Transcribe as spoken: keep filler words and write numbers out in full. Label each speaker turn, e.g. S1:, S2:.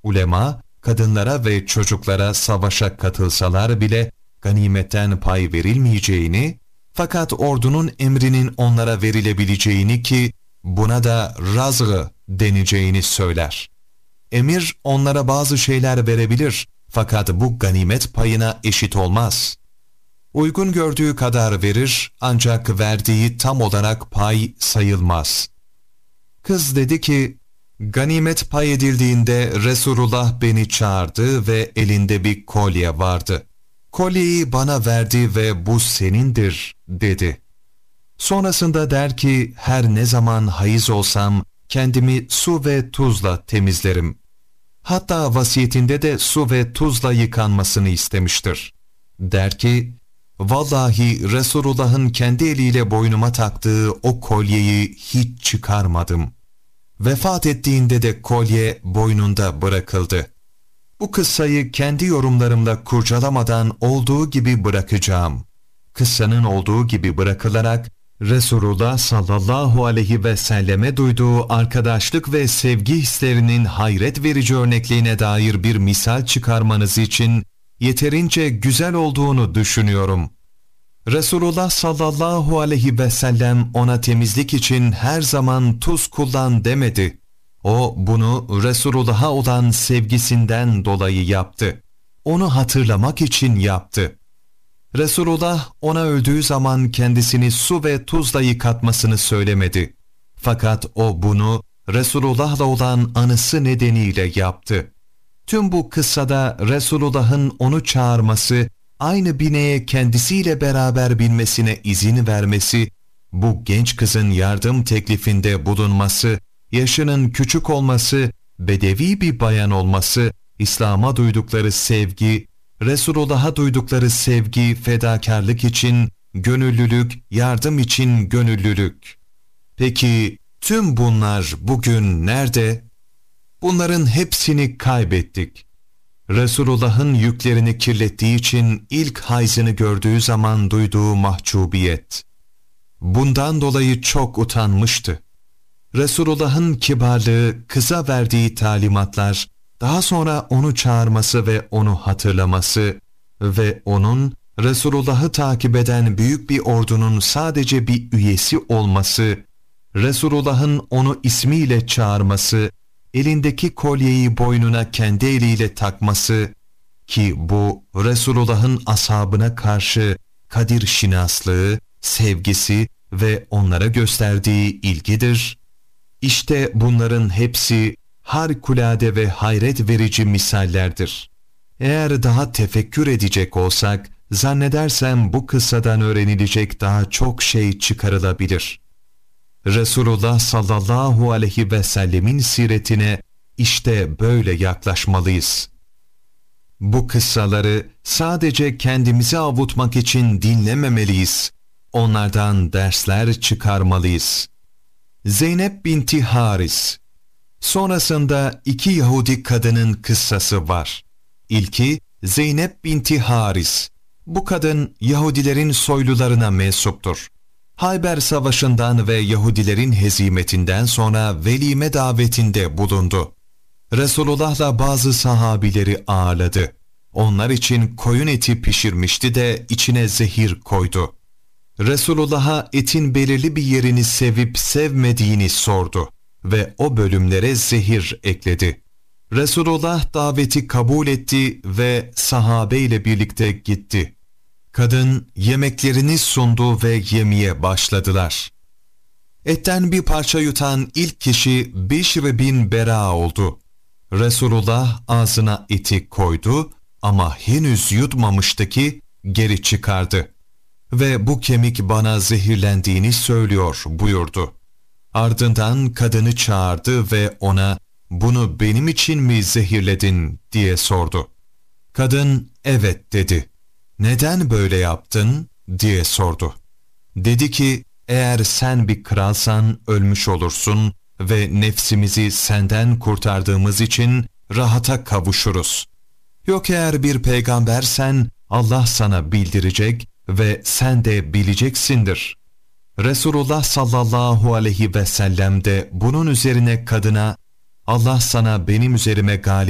S1: Ulema, kadınlara ve çocuklara savaşa katılsalar bile ganimetten pay verilmeyeceğini, fakat ordunun emrinin onlara verilebileceğini ki buna da razgı deneceğini söyler. Emir onlara bazı şeyler verebilir fakat bu ganimet payına eşit olmaz. Uygun gördüğü kadar verir ancak verdiği tam olarak pay sayılmaz. Kız dedi ki, ganimet pay edildiğinde Resulullah beni çağırdı ve elinde bir kolye vardı. Kolyeyi bana verdi ve bu senindir dedi. Sonrasında der ki, her ne zaman hayız olsam kendimi su ve tuzla temizlerim. Hatta vasiyetinde de su ve tuzla yıkanmasını istemiştir. Der ki, vallahi Resulullah'ın kendi eliyle boynuma taktığı o kolyeyi hiç çıkarmadım. Vefat ettiğinde de kolye boynunda bırakıldı. Bu kıssayı kendi yorumlarımla kurcalamadan olduğu gibi bırakacağım. Kıssanın olduğu gibi bırakılarak Resulullah sallallahu aleyhi ve selleme duyduğu arkadaşlık ve sevgi hislerinin hayret verici örnekliğine dair bir misal çıkarmanız için yeterince güzel olduğunu düşünüyorum. Resulullah sallallahu aleyhi ve sellem ona temizlik için her zaman tuz kullan demedi. O bunu Resulullah'a olan sevgisinden dolayı yaptı. Onu hatırlamak için yaptı. Resulullah ona öldüğü zaman kendisini su ve tuzla yıkatmasını söylemedi. Fakat o bunu Resulullah'la olan anısı nedeniyle yaptı. Tüm bu kıssada Resulullah'ın onu çağırması, aynı bineye kendisiyle beraber binmesine izin vermesi, bu genç kızın yardım teklifinde bulunması, yaşının küçük olması, bedevi bir bayan olması, İslam'a duydukları sevgi, Resulullah'a duydukları sevgi, fedakarlık için gönüllülük, yardım için gönüllülük. Peki tüm bunlar bugün nerede? Bunların hepsini kaybettik. Resulullah'ın yüklerini kirlettiği için ilk hayzını gördüğü zaman duyduğu mahcubiyet. Bundan dolayı çok utanmıştı. Resulullah'ın kibarlığı, kıza verdiği talimatlar, daha sonra onu çağırması ve onu hatırlaması ve onun Resulullah'ı takip eden büyük bir ordunun sadece bir üyesi olması, Resulullah'ın onu ismiyle çağırması, elindeki kolyeyi boynuna kendi eliyle takması ki bu Resulullah'ın ashabına karşı kadir şinaslığı, sevgisi ve onlara gösterdiği ilgidir. İşte bunların hepsi harikulade ve hayret verici misallerdir. Eğer daha tefekkür edecek olsak, zannedersem bu kıssadan öğrenilecek daha çok şey çıkarılabilir. Resulullah sallallahu aleyhi ve sellemin siretine işte böyle yaklaşmalıyız. Bu kıssaları sadece kendimizi avutmak için dinlememeliyiz. Onlardan dersler çıkarmalıyız. Zeynep binti Haris. Sonrasında iki Yahudi kadının kıssası var. İlki Zeynep binti Haris. Bu kadın Yahudilerin soylularına mensuptur. Hayber Savaşı'ndan ve Yahudilerin hezimetinden sonra velime davetinde bulundu. Resulullah'la bazı sahabileri ağırladı. Onlar için koyun eti pişirmişti de içine zehir koydu. Resulullah'a etin belirli bir yerini sevip sevmediğini sordu ve o bölümlere zehir ekledi. Resulullah daveti kabul etti ve sahabeyle birlikte gitti. Kadın yemeklerini sundu ve yemeye başladılar. Etten bir parça yutan ilk kişi Bişr bin Bera oldu. Resulullah ağzına eti koydu ama henüz yutmamıştı ki geri çıkardı. Ve bu kemik bana zehirlendiğini söylüyor buyurdu. Ardından kadını çağırdı ve ona bunu benim için mi zehirledin diye sordu. Kadın evet dedi. Neden böyle yaptın diye sordu. Dedi ki eğer sen bir kralsan ölmüş olursun ve nefsimizi senden kurtardığımız için rahata kavuşuruz. Yok eğer bir peygambersen Allah sana bildirecek ve sen de bileceksindir. Resulullah sallallahu aleyhi ve sellem de bunun üzerine kadına Allah sana benim üzerime galip